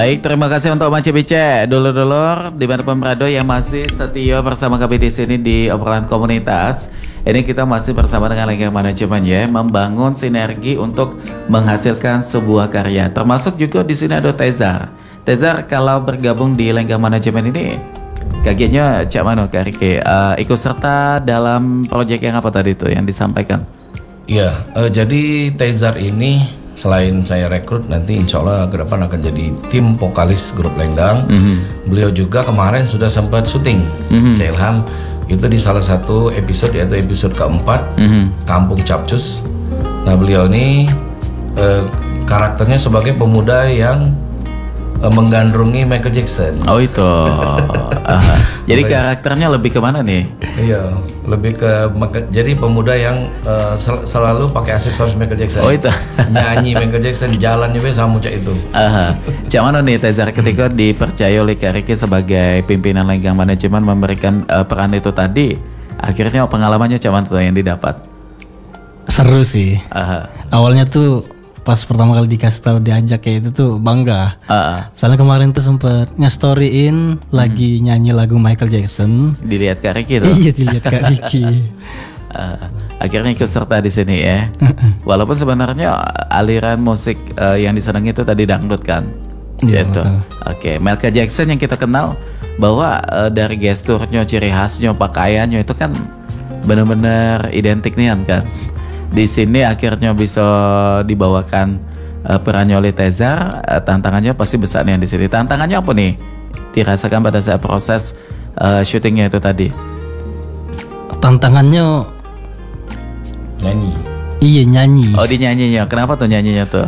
Baik, terima kasih untuk Mace Bice, dulur-dulur dimanapun berada yang masih setia bersama kami di sini di obrolan komunitas. Ini kita masih bersama dengan Lenggang Manajemen ya, membangun sinergi untuk menghasilkan sebuah karya. Termasuk juga di sini ada Tezar. Tezar kalau bergabung di Lenggang Manajemen ini, kagetnya Cak Mano Kak Riki, ikut serta dalam proyek yang apa tadi itu yang disampaikan? Iya, jadi Tezar ini selain saya rekrut, nanti insya Allah ke depan akan jadi tim vokalis grup Lenggang. Beliau juga kemarin sudah sempat syuting Cak Ilham itu di salah satu episode, yaitu episode keempat Kampung Capcus. Nah beliau ini karakternya sebagai pemuda yang menggandrungi Michael Jackson. Oh itu. Jadi karakternya lebih kemana nih? Iya, lebih ke jadi pemuda yang selalu pakai aksesoris Michael Jackson. Oh itu. Nyanyi Michael Jackson, jalan juga sama Cak itu. Cak mana nih Tezar ketika dipercaya oleh Kak Riki sebagai pimpinan Lenggang Manajemen memberikan peran itu tadi, akhirnya pengalamannya Cak mana tuh yang didapat? Seru sih. Awalnya tuh pas pertama kali dikasih tahu diajak kayak itu tuh bangga. Soalnya kemarin tuh sempet nge-storyin lagi nyanyi lagu Michael Jackson. Dilihat Kak Riki tuh. Iya, dilihat Kak Riki. Akhirnya ikut serta di sini ya. Walaupun sebenarnya aliran musik yang disenangi itu tadi dangdut kan. Iya, Gitu. Oke, Michael Jackson yang kita kenal bahwa dari gesturnya, ciri khasnya, pakaiannya itu kan benar-benar identik nih kan. Di sini akhirnya bisa dibawakan perannya oleh Tezar. Tantangannya pasti besar nih di sini. Tantangannya apa nih dirasakan pada saat proses syutingnya itu tadi? Tantangannya Nyanyi. iya nyanyi. Oh di nyanyinya, kenapa tuh nyanyinya tuh?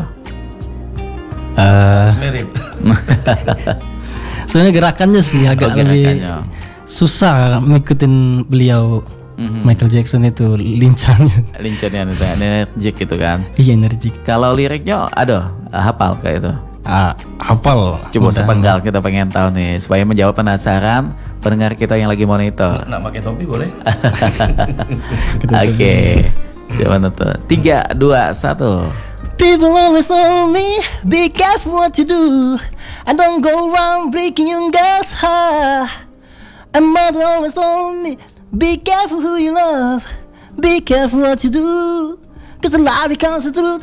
Mirip. Soalnya gerakannya sih agak lebih susah ngikutin beliau. Michael Jackson itu lincahnya energik gitu kan. Iya, energik. Kalau liriknya hafal kayak itu? Hafal. Coba sepenggal kita pengen tahu nih supaya menjawab penasaran pendengar kita yang lagi monitor. Nak pakai topi boleh? Oke. Coba tuh 3, 2, 1. People always know me, be careful what you do, and don't go around breaking young girls' heart. And mother always told me, be careful who you love, be careful what you do, cause the lie becomes the truth,